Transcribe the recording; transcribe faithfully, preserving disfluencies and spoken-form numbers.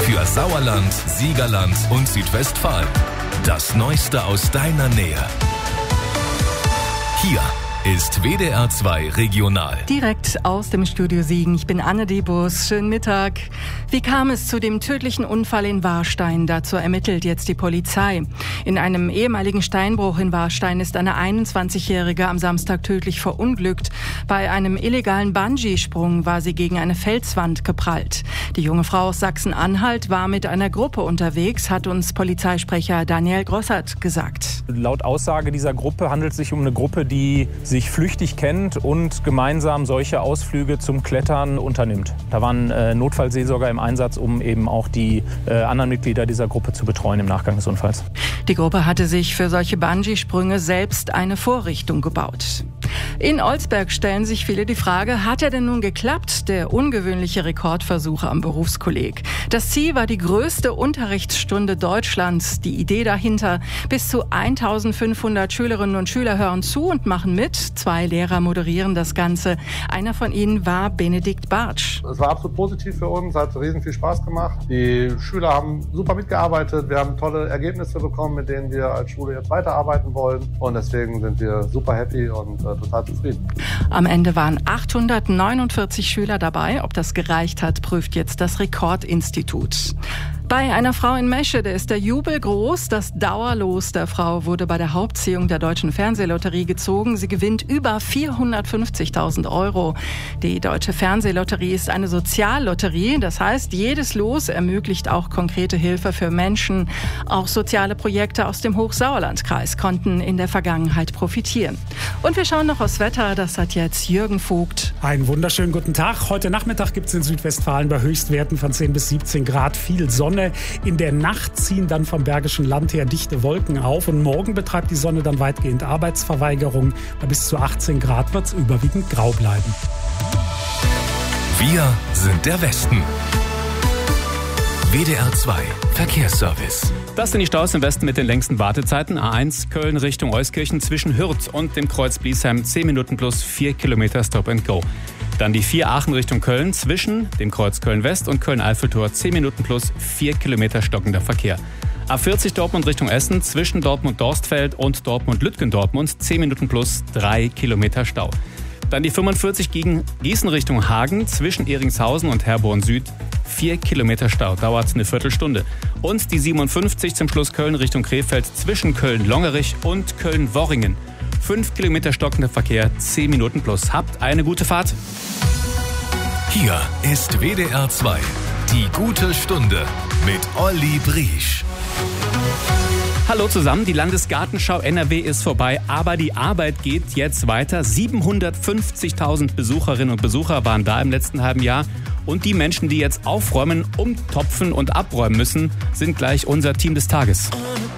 Für Sauerland, Siegerland und Südwestfalen. Das Neueste aus deiner Nähe. Hier ist W D R zwei Regional. Direkt aus dem Studio Siegen. Ich bin Anne Debus. Schönen Mittag. Wie kam es zu dem tödlichen Unfall in Warstein? Dazu ermittelt jetzt die Polizei. In einem ehemaligen Steinbruch in Warstein ist eine einundzwanzigjährige am Samstag tödlich verunglückt. Bei einem illegalen Bungee-Sprung war sie gegen eine Felswand geprallt. Die junge Frau aus Sachsen-Anhalt war mit einer Gruppe unterwegs, hat uns Polizeisprecher Daniel Grossert gesagt. Laut Aussage dieser Gruppe handelt es sich um eine Gruppe, die sich flüchtig kennt und gemeinsam solche Ausflüge zum Klettern unternimmt. Da waren äh, Notfallseelsorger im Einsatz, um eben auch die äh, anderen Mitglieder dieser Gruppe zu betreuen im Nachgang des Unfalls. Die Gruppe hatte sich für solche Bungee-Sprünge selbst eine Vorrichtung gebaut. In Olsberg stellen sich viele die Frage, hat er denn nun geklappt, der ungewöhnliche Rekordversuch am Berufskolleg? Das Ziel war die größte Unterrichtsstunde Deutschlands. Die Idee dahinter, bis zu eintausendfünfhundert Schülerinnen und Schüler hören zu und machen mit. Zwei Lehrer moderieren das Ganze. Einer von ihnen war Benedikt Bartsch. Es war absolut positiv für uns, hat riesen viel Spaß gemacht. Die Schüler haben super mitgearbeitet, wir haben tolle Ergebnisse bekommen, mit denen wir als Schule jetzt weiterarbeiten wollen. Und deswegen sind wir super happy und äh, total zufrieden. Am Ende waren achthundertneunundvierzig Schüler dabei. Ob das gereicht hat, prüft jetzt das Rekordinstitut. Bei einer Frau in Meschede ist der Jubel groß. Das Dauerlos der Frau wurde bei der Hauptziehung der Deutschen Fernsehlotterie gezogen. Sie gewinnt über vierhundertfünfzigtausend Euro. Die Deutsche Fernsehlotterie ist eine Soziallotterie. Das heißt, jedes Los ermöglicht auch konkrete Hilfe für Menschen. Auch soziale Projekte aus dem Hochsauerlandkreis konnten in der Vergangenheit profitieren. Und wir schauen noch aufs Wetter. Das hat jetzt Jürgen Vogt. Einen wunderschönen guten Tag. Heute Nachmittag gibt es in Südwestfalen bei Höchstwerten von zehn bis siebzehn Grad viel Sonne. In der Nacht ziehen dann vom Bergischen Land her dichte Wolken auf und morgen betreibt die Sonne dann weitgehend Arbeitsverweigerung. Bei bis zu achtzehn Grad wird es überwiegend grau bleiben. Wir sind der Westen. W D R zwei Verkehrsservice. Das sind die Staus im Westen mit den längsten Wartezeiten. A eins Köln Richtung Euskirchen zwischen Hürth und dem Kreuz Bliesheim zehn Minuten plus vier Kilometer Stop and Go. Dann die vier Aachen Richtung Köln zwischen dem Kreuz Köln-West und Köln-Eiffeltor zehn Minuten plus vier Kilometer stockender Verkehr. A vierzig Dortmund Richtung Essen zwischen Dortmund-Dorstfeld und Dortmund-Lütgendortmund zehn Minuten plus drei Kilometer Stau. Dann die fünfundvierzig gegen Gießen Richtung Hagen zwischen Ehringshausen und Herborn Süd vier Kilometer Stau, dauert eine Viertelstunde. Und die siebenundfünfzig zum Schluss Köln Richtung Krefeld zwischen Köln-Longerich und Köln-Worringen. fünf Kilometer stockender Verkehr, zehn Minuten plus. Habt eine gute Fahrt. Hier ist W D R zwei, die gute Stunde mit Olli Briesch. Hallo zusammen, die Landesgartenschau N R W ist vorbei, aber die Arbeit geht jetzt weiter. siebenhundertfünfzigtausend Besucherinnen und Besucher waren da im letzten halben Jahr. Und die Menschen, die jetzt aufräumen, umtopfen und abräumen müssen, sind gleich unser Team des Tages.